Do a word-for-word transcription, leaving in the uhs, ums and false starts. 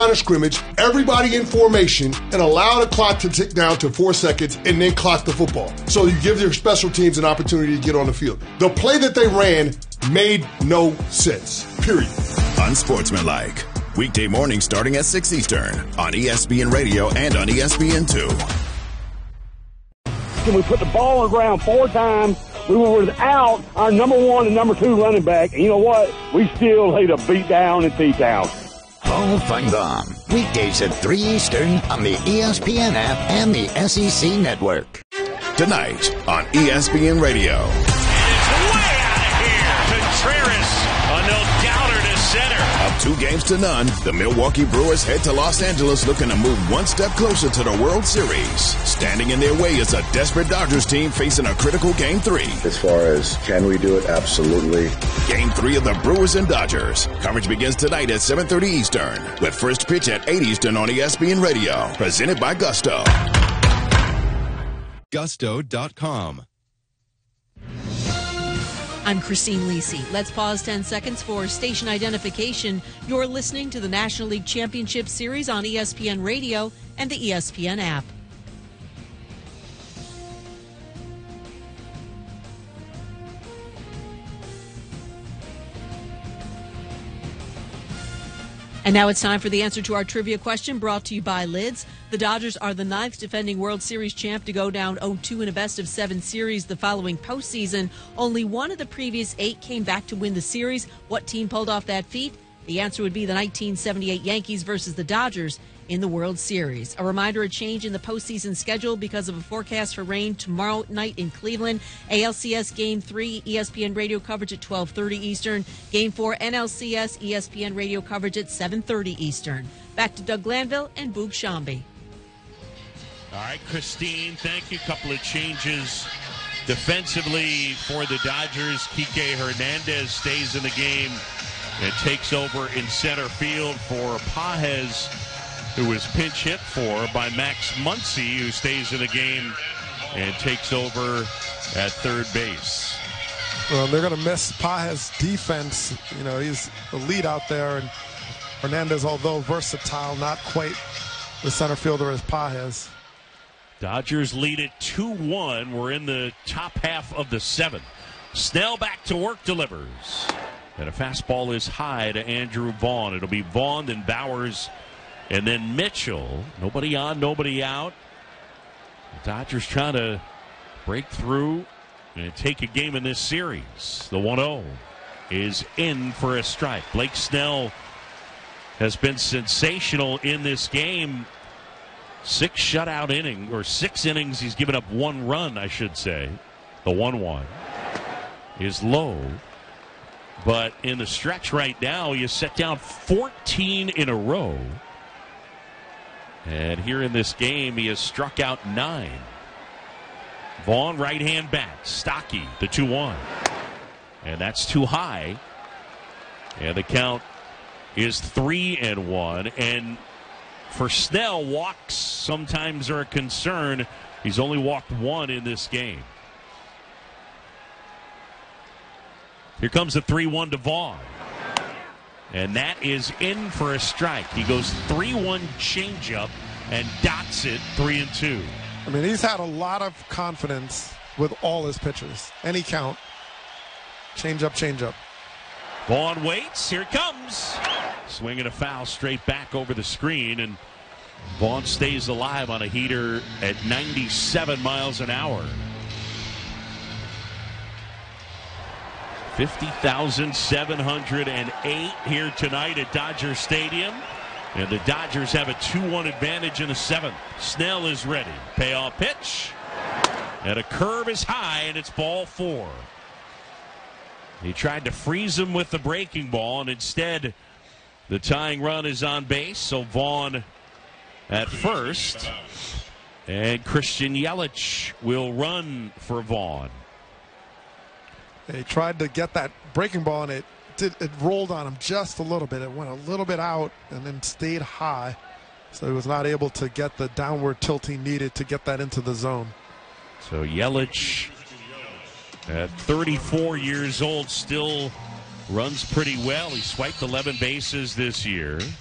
of scrimmage, everybody in formation, and allow the clock to tick down to four seconds and then clock the football. So you give your special teams an opportunity to get on the field. The play that they ran made no sense, period. Unsportsmanlike. Weekday morning starting at six Eastern on E S P N Radio and on E S P N two. We put the ball on the ground four times. We were without our number one and number two running back. And you know what? We still laid a beat down in T-Town. Paul Feinbaum. Weekdays at three Eastern on the E S P N app and the S E C Network. Tonight on E S P N Radio. And it's way out of here. Contreras, a no-doubter to center. Up two games to none, the Milwaukee Brewers head to Los Angeles looking to move one step closer to the World Series. Standing in their way is a desperate Dodgers team facing a critical Game three. As far as can we do it, absolutely. Game three of the Brewers and Dodgers. Coverage begins tonight at seven thirty Eastern, with first pitch at eight Eastern on E S P N Radio. Presented by Gusto. Gusto dot com. I'm Christine Lisi. Let's pause ten seconds for station identification. You're listening to the National League Championship Series on E S P N Radio and the E S P N app. And now it's time for the answer to our trivia question brought to you by Lids. The Dodgers are the ninth defending World Series champ to go down oh two in a best-of-seven series the following postseason. Only one of the previous eight came back to win the series. What team pulled off that feat? The answer would be the nineteen seventy-eight Yankees versus the Dodgers in the World Series. A reminder, a change in the postseason schedule because of a forecast for rain tomorrow night in Cleveland. A L C S Game three, E S P N radio coverage at twelve thirty Eastern. Game four, N L C S, E S P N radio coverage at seven thirty Eastern. Back to Doug Glanville and Boog Shambi. All right, Christine, thank you. A couple of changes defensively for the Dodgers. Kike Hernandez stays in the game and takes over in center field for Pages, who was pinch hit for by Max Muncy, who stays in the game and takes over at third base. Well, they're going to miss Pages' defense. You know, he's the lead out there, and Hernandez, although versatile, not quite the center fielder as Pages. Dodgers lead it two one. We're in the top half of the seventh. Snell back to work, delivers. And a fastball is high to Andrew Vaughn. It'll be Vaughn, then Bowers, and then Mitchell. Nobody on, nobody out. The Dodgers trying to break through and take a game in this series. The one oh is in for a strike. Blake Snell has been sensational in this game. Six shutout innings, or six innings. He's given up one run, I should say. The one one is low. But in the stretch right now, he has set down fourteen in a row. And here in this game, he has struck out nine. Vaughn, right-hand bat. Stocky, the two one. And that's too high. And the count is three and one. And for Snell, walks sometimes are a concern. He's only walked one in this game. Here comes the three one to Vaughn. And that is in for a strike. He goes three one changeup and dots it three and two. I mean, he's had a lot of confidence with all his pitches. Any count. Changeup, changeup. Vaughn waits. Here it comes. Swinging a foul straight back over the screen. And Vaughn stays alive on a heater at ninety-seven miles an hour. fifty thousand seven hundred eight here tonight at Dodger Stadium. And the Dodgers have a two one advantage in the seventh. Snell is ready. Payoff pitch. And a curve is high, and it's ball four. He tried to freeze him with the breaking ball, and instead the tying run is on base. So Vaughn at first. And Christian Yelich will run for Vaughn. He tried to get that breaking ball, and it did, it rolled on him just a little bit. It went a little bit out and then stayed high. So he was not able to get the downward tilt he needed to get that into the zone. So Yelich, at thirty-four years old, still runs pretty well. He swiped eleven bases this year.